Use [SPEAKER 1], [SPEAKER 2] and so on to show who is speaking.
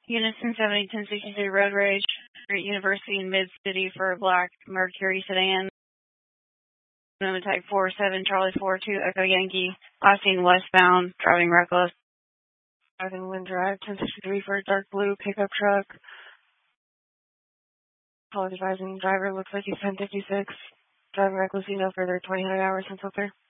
[SPEAKER 1] Unison 701063 road rage, Street University in Mid-City for a black Mercury sedan. Type 47 Charlie 42 Echo Yankee, crossing westbound, driving reckless. Driving Wind Drive 1063 for a dark blue pickup truck. Call advising driver looks like he's 1056. Driving recklessly, no further 20 hours until there.